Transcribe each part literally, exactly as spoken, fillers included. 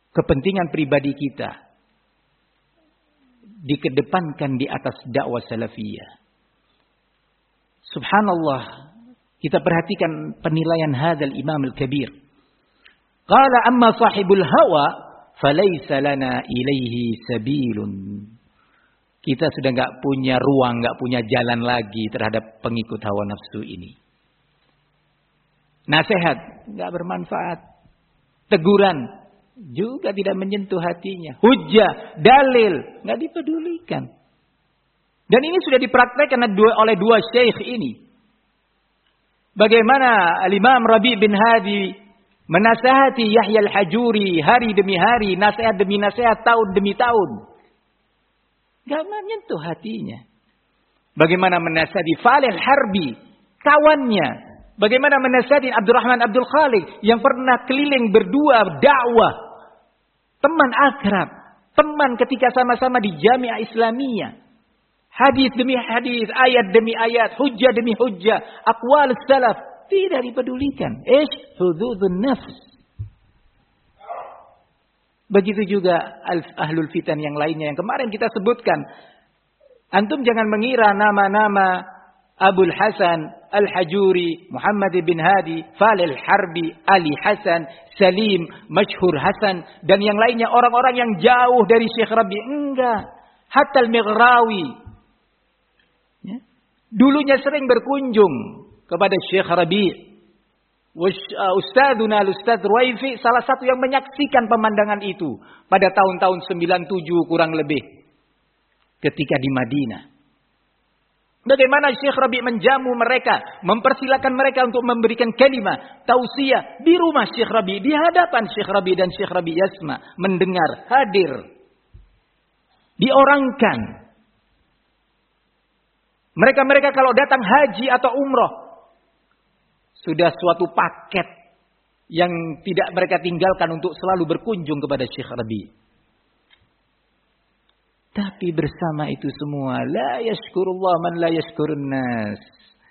kepentingan pribadi kita dikedepankan di atas dakwah salafiyah. Subhanallah, kita perhatikan penilaian hadzal Imam al-Kabir. Qala amma sahibul hawa falaysa lana ilaihi sabilun. Kita sudah enggak punya ruang, enggak punya jalan lagi terhadap pengikut hawa nafsu ini. Nasihat enggak bermanfaat. Teguran juga tidak menyentuh hatinya. Hujjah, dalil enggak dipedulikan. Dan ini sudah dipraktekkan oleh dua syekh ini. Bagaimana Al-Imam Rabi' bin Hadi menasihati Yahya Al-Hajuri hari demi hari, nasihat demi nasihat, tahun demi tahun. Gak menyentuh hatinya. Bagaimana menasihati Falih Harbi, kawannya. Bagaimana menasihati Abdurrahman Abdul Khaliq yang pernah keliling berdua dakwah. Teman akrab, teman ketika sama-sama di Jamiah Islamiyah. Hadis demi hadis, ayat demi ayat, hujjah demi hujjah, aqwal salaf tidak dipedulikan. Ish hududun nafs. Begitu juga ahlul fitan yang lainnya yang kemarin kita sebutkan. Antum jangan mengira nama-nama Abul Hasan Al-Hajuri, Muhammad bin Hadi, Falil Harbi, Ali Hasan, Salim, Masyhur Hasan dan yang lainnya orang-orang yang jauh dari Syekh Rabi. Enggak. Hatta Al-Mighrawi ya. Dulunya sering berkunjung kepada Syekh Rabi'. Ustadzuna Al-Ustadz Ruwaifi salah satu yang menyaksikan pemandangan itu pada tahun-tahun sembilan puluh tujuh kurang lebih ketika di Madinah. Bagaimana Syekh Rabi' menjamu mereka, mempersilakan mereka untuk memberikan kalimah tausiah di rumah Syekh Rabi', di hadapan Syekh Rabi' dan Syekh Rabi' yasma, mendengar, hadir, diorangkan. Mereka-mereka kalau datang haji atau umroh, sudah suatu paket yang tidak mereka tinggalkan untuk selalu berkunjung kepada Syekh Rabi'. Tapi bersama itu semua, la yashkurullah man la yashkurun nas.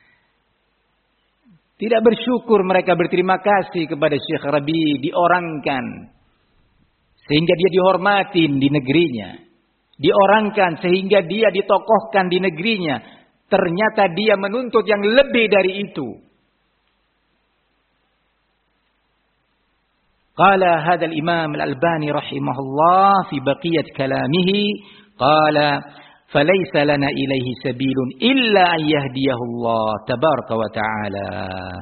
Tidak bersyukur mereka, berterima kasih kepada Syekh Rabi', diorangkan. Sehingga dia dihormatin di negerinya. Diorangkan sehingga dia ditokohkan di negerinya. Ternyata dia menuntut yang lebih dari itu. Qala hadzal Imam Al-Albani rahimahullah fi baqiyat kalamihi qala falaysa lana ilaihi sabilun illa an yahdiyahu Allah tabaraka wa taala.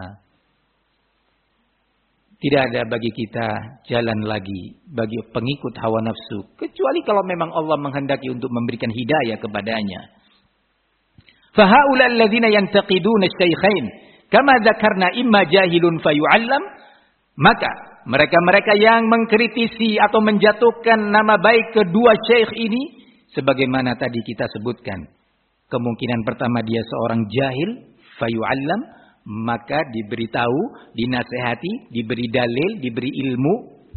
Tidak ada bagi kita jalan lagi bagi pengikut hawa nafsu kecuali kalau memang Allah menghendaki untuk memberikan hidayah kepadanya. Fahaula alladzina yantaqiduna asy-syaikhain kama dzakarna imma jahilun fayu'allam, maka mereka-mereka yang mengkritisi atau menjatuhkan nama baik kedua syekh ini sebagaimana tadi kita sebutkan. Kemungkinan pertama dia seorang jahil, fayu'allam, maka diberitahu, dinasehati, diberi dalil, diberi ilmu.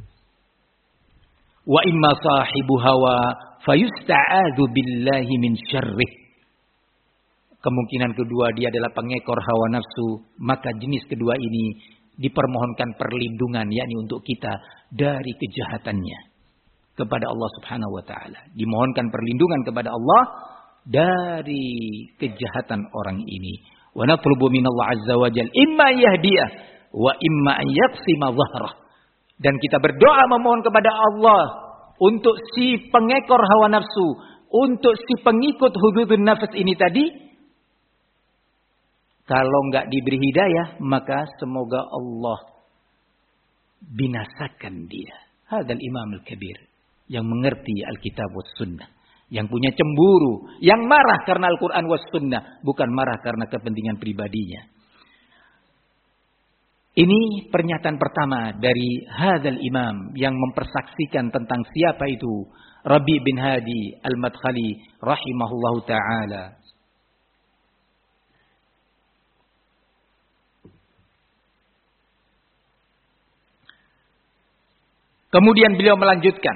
Wa imma sahibu hawa fayusta'adzu billahi min syarrih. Kemungkinan kedua dia adalah pengekor hawa nafsu, maka jenis kedua ini dipermohonkan perlindungan, yakni untuk kita dari kejahatannya kepada Allah Subhanahu wa taala. Dimohonkan perlindungan kepada Allah dari kejahatan orang ini. Wa natlubu minallah azza wa jalla imma yahdiyah wa imma an yaqsima dhahrah. Dan kita berdoa memohon kepada Allah untuk si pengekor hawa nafsu, untuk si pengikut hududun nafs ini tadi. Kalau enggak diberi hidayah, maka semoga Allah binasakan dia. Hadzal Imam Al-Kabir yang mengerti Alkitab was Sunnah, yang punya cemburu, yang marah karena Al-Quran was Sunnah, bukan marah karena kepentingan pribadinya. Ini pernyataan pertama dari hadzal Imam yang mempersaksikan tentang siapa itu Rabi' bin Hadi Al-Madkhali rahimahullahu taala. Kemudian beliau melanjutkan.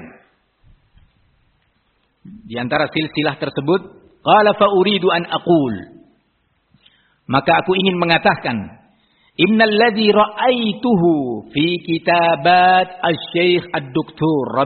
Di antara silsilah tersebut, qala fa uridu an aqul. Maka aku ingin mengatakan, innal ladzi ra'aituhu fi kitabat asy-syekh ad-doktor